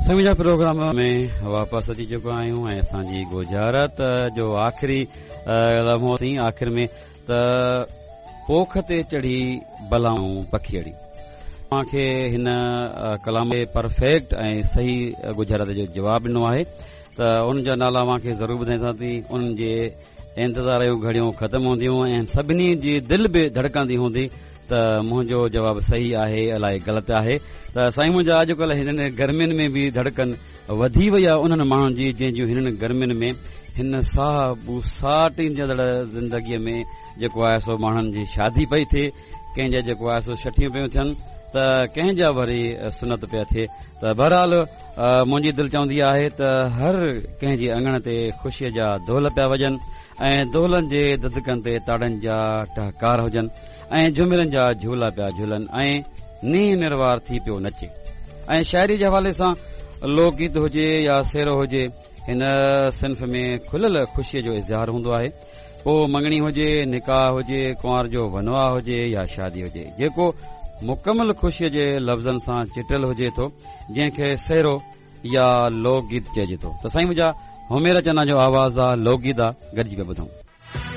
समिझा programme में वापसि अची चुका आहियूं ऐं असांजी गुजारत जो आख़िरी लम्हो थी आख़िर में त पोख ते चढ़ी बलाऊं पखियड़ी मूंखे हिन कलाम परफेक्ट ऐं सही गुजारत जो जवाबु ॾिनो आहे त उन जा नाला मूंखे ज़रूरु ॿुधाईंदा थी उन्हनि जे इंतज़ार जूं घड़ियूं ख़तमु हूंदियूं ऐं सभिनी जी दिलि बि धड़कंदी हूंदी त मुंहिंजो जवाबु सही आहे अलाए ग़लति आहे त साईं मुंहिंजा अॼुकल्ह हिननि गर्मियुनि में बि धड़कन वधी वई आहे उन्हनि माण्हुनि जी जंहिंजूं हिननि गर्मियुनि में हिन साह ईंदड़ ज़िंदगीअ में जेको आहे सो माण्हुनि जी शादी पई थिए कंहिंजा जेको आहे सो छठियूं पियूं थियनि त कंहिंजा वरी सुनत पिया थिए त बहरहाल मुंहिंजी दिलि चवंदी आहे त हर कंहिंजे अङण ते ख़ुशीअ जा दोल पिया वॼनि ऐं दोलनि जे ददकनि ते ताड़नि जा टहकार हुजनि ऐं झुमिरनि जा झूला पिया झूलनि ऐं नींह निर्वार थी पियो नचे ऐं शाइरी जे हवाले सां लोकगीत हुजे या सेरो हुजे हिन सिन्फ़ में खुलियल ख़ुशीअ जो इज़हार हूंदो आहे पोइ मङणी हुजे निकाह हुजे कुंवार जो वनवाह हुजे या शादी हुजे जेको मुकमल ख़ुशीअ जे लफ़्ज़नि सां चिटियल हुजे थो जंहिंखे सेरो या लोकगीत चइजे थो त साईं मुंहिंजा हुमेर चन्ना जो आवाज़ आहे लोकगीत आहे गॾिजी पिया ॿुधूं।